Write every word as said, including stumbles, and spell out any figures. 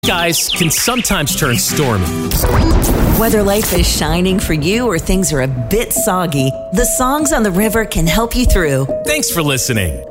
Skies can sometimes turn stormy. Whether life is shining for you or things are a bit soggy, the songs on the river can help you through. Thanks for listening.